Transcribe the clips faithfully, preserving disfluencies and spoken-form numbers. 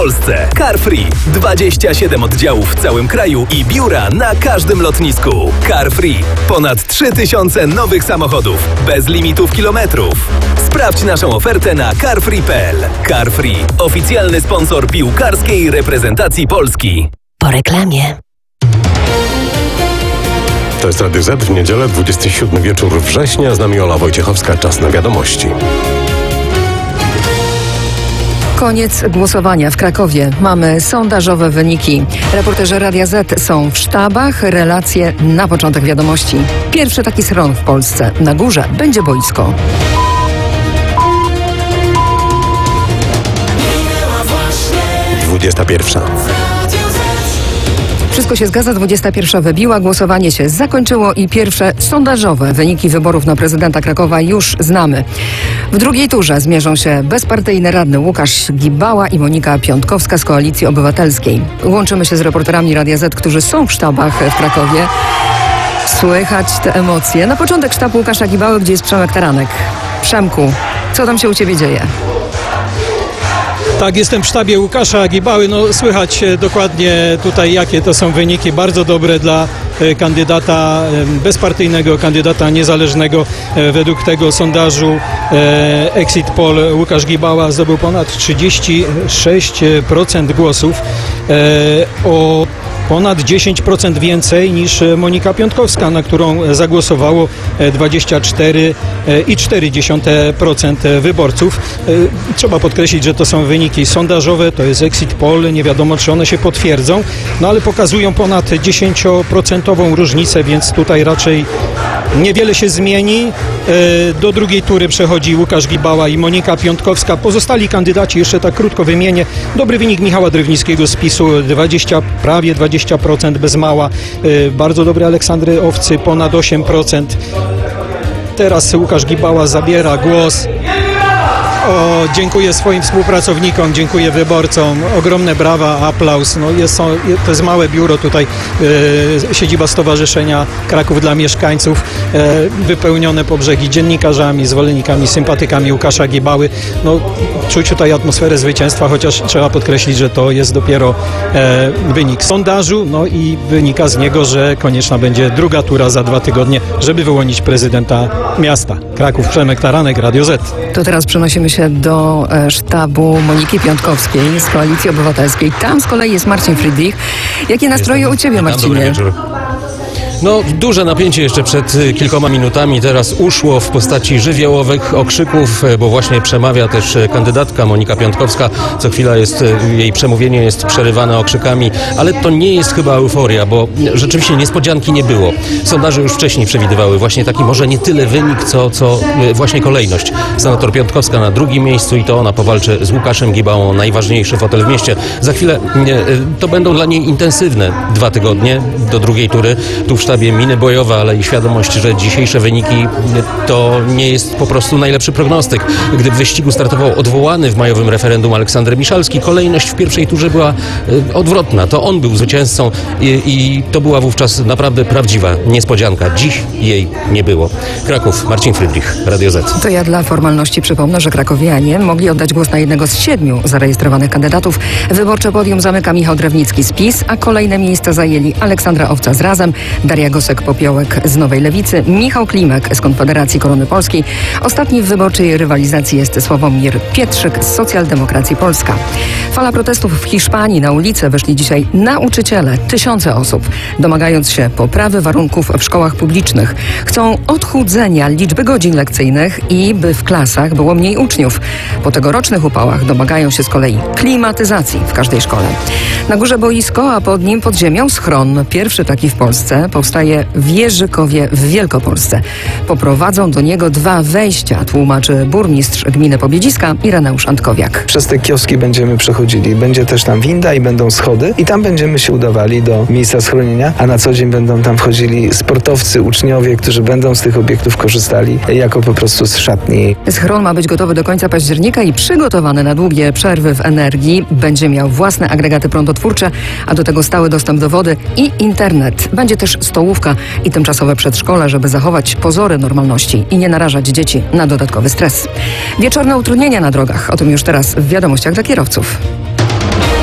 Polsce. Carfree. dwadzieścia siedem oddziałów w całym kraju i biura na każdym lotnisku. Carfree. Ponad trzy tysiące nowych samochodów. Bez limitów kilometrów. Sprawdź naszą ofertę na carfree kropka p l. Carfree. Oficjalny sponsor piłkarskiej reprezentacji Polski. Po reklamie. To jest Radio Z w niedzielę, dwudziesty siódmy wieczór września. Z nami Ola Wojciechowska. Czas na wiadomości. Koniec głosowania w Krakowie. Mamy sondażowe wyniki. Reporterzy Radia Z są w sztabach. Relacje na początek wiadomości. Pierwszy taki schron w Polsce. Na górze będzie boisko. dwudziesta pierwsza. Wszystko się zgadza, dwudziesta pierwsza wybiła, głosowanie się zakończyło i pierwsze sondażowe wyniki wyborów na prezydenta Krakowa już znamy. W drugiej turze zmierzą się bezpartyjny radny Łukasz Gibała i Monika Piątkowska z Koalicji Obywatelskiej. Łączymy się z reporterami Radia Z, którzy są w sztabach w Krakowie. Słychać te emocje. Na początek sztab Łukasza Gibały, gdzie jest Przemek Taranek. Przemku, co tam się u Ciebie dzieje? Tak, jestem w sztabie Łukasza Gibały. No, słychać dokładnie tutaj, jakie to są wyniki. Bardzo dobre dla kandydata bezpartyjnego, kandydata niezależnego. Według tego sondażu Exit Poll Łukasz Gibała zdobył ponad trzydzieści sześć procent głosów. O ponad dziesięć procent więcej niż Monika Piątkowska, na którą zagłosowało dwadzieścia cztery i cztery dziesiąte procent wyborców. Trzeba podkreślić, że to są wyniki sondażowe, to jest Exit Poll, nie wiadomo, czy one się potwierdzą, no ale pokazują ponad dziesięcioprocentową różnicę, więc tutaj raczej niewiele się zmieni. Do drugiej tury przechodzi Łukasz Gibała i Monika Piątkowska. Pozostali kandydaci, jeszcze tak krótko wymienię. Dobry wynik Michała Drewnickiego z PiSu, dwadzieścia, prawie dwadzieścia procent bez mała. Bardzo dobry Aleksandry Owcy, ponad osiem procent. Teraz Łukasz Gibała zabiera głos. O, dziękuję swoim współpracownikom, dziękuję wyborcom, ogromne brawa, aplauz. No jest, to jest małe biuro tutaj, e, siedziba Stowarzyszenia Kraków dla Mieszkańców, e, wypełnione po brzegi dziennikarzami, zwolennikami, sympatykami Łukasza Gibały. No, czuć tutaj atmosferę zwycięstwa, chociaż trzeba podkreślić, że to jest dopiero e, wynik sondażu, no i wynika z niego, że konieczna będzie druga tura za dwa tygodnie, żeby wyłonić prezydenta miasta. Kraków, Przemek Taranek, Radio Z. To teraz przenosimy się do sztabu Moniki Piątkowskiej z Koalicji Obywatelskiej. Tam z kolei jest Marcin Friedrich. Jakie nastroje u Ciebie, Marcinie? No, duże napięcie jeszcze przed kilkoma minutami. Teraz uszło w postaci żywiołowych okrzyków, bo właśnie przemawia też kandydatka Monika Piątkowska. Co chwila jest, jej przemówienie jest przerywane okrzykami, ale to nie jest chyba euforia, bo rzeczywiście niespodzianki nie było. Sondaże już wcześniej przewidywały właśnie taki może nie tyle wynik, co, co właśnie kolejność. Senator Piątkowska na drugim miejscu i to ona powalczy z Łukaszem Gibałą o najważniejszy fotel w mieście. Za chwilę to będą dla niej intensywne dwa tygodnie do drugiej tury. Tu w sztabie miny bojowe, ale i świadomość, że dzisiejsze wyniki to nie jest po prostu najlepszy prognostyk. Gdy w wyścigu startował odwołany w majowym referendum Aleksander Miszalski, kolejność w pierwszej turze była odwrotna. To on był zwycięzcą i, i to była wówczas naprawdę prawdziwa niespodzianka. Dziś jej nie było. Kraków, Marcin Friedrich, Radio Z. To ja dla formalności przypomnę, że krakowianie mogli oddać głos na jednego z siedmiu zarejestrowanych kandydatów. Wyborcze podium zamyka Michał Drewnicki z PiS, a kolejne miejsca zajęli Aleksandra Owca z Razem, Daria Gosek-Popiołek z Nowej Lewicy, Michał Klimek z Konfederacji Korony Polskiej. Ostatni w wyborczej rywalizacji jest Sławomir Pietrzyk z Socjaldemokracji Polska. Fala protestów w Hiszpanii. Na ulicę wyszli dzisiaj nauczyciele, tysiące osób, domagając się poprawy warunków w szkołach publicznych. Chcą odchudzenia liczby godzin lekcyjnych i by w klasach było mniej uczniów. Po tegorocznych upałach domagają się z kolei klimatyzacji w każdej szkole. Na górze boisko, a pod nim pod ziemią schron. Pierwszy taki w Polsce powstaje w Jerzykowie w Wielkopolsce. Poprowadzą do niego dwa wejścia, tłumaczy burmistrz gminy Pobiedziska Ireneusz Antkowiak. Przez te kioski będziemy przechodzili. Będzie też tam winda i będą schody i tam będziemy się udawali do miejsca schronienia, a na co dzień będą tam wchodzili sportowcy, uczniowie, którzy będą z tych obiektów korzystali jako po prostu z szatni. Schron ma być gotowy do końca października i przygotowany na długie przerwy w energii. Będzie miał własne agregaty prądotwórcze, a do tego stały dostęp do wody i internet. Będzie też stołówka i tymczasowe przedszkole, żeby zachować pozory normalności i nie narażać dzieci na dodatkowy stres. Wieczorne utrudnienia na drogach. O tym już teraz w wiadomościach dla kierowców.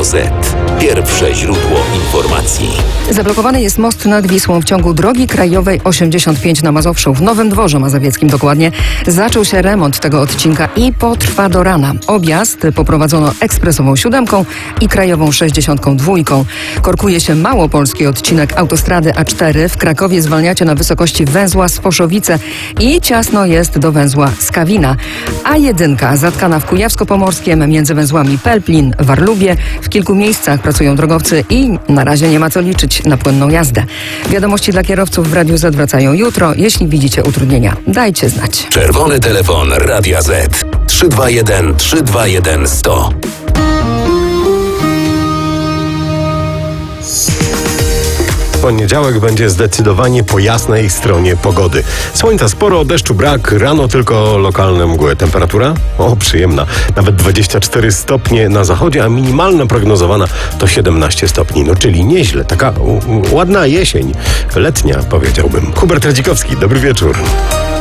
Radio Z. Pierwsze źródło informacji. Zablokowany jest most nad Wisłą w ciągu drogi krajowej osiemdziesiąt pięć na Mazowszu, w Nowym Dworze Mazowieckim dokładnie. Zaczął się remont tego odcinka i potrwa do rana. Objazd poprowadzono ekspresową siódemką i krajową sześćdziesiątką dwójką. Korkuje się małopolski odcinek autostrady A cztery. W Krakowie zwalniacie na wysokości węzła Sposzowice i ciasno jest do węzła Skawina. A jedynka zatkana w Kujawsko-Pomorskiem między węzłami Pelplin, Warlubie. W kilku miejscach pracują drogowcy i na razie nie ma co liczyć na płynną jazdę. Wiadomości dla kierowców w Radiu Z wracają jutro. Jeśli widzicie utrudnienia, dajcie znać. Czerwony telefon Radia Z. trzy dwa jeden trzy dwa jeden sto. Poniedziałek będzie zdecydowanie po jasnej stronie pogody. Słońca sporo, deszczu brak, rano tylko lokalne mgły. Temperatura? O, przyjemna. Nawet dwadzieścia cztery stopnie na zachodzie, a minimalna prognozowana to siedemnaście stopni. No czyli nieźle. Taka u, u, ładna jesień. Letnia, powiedziałbym. Hubert Radzikowski, dobry wieczór.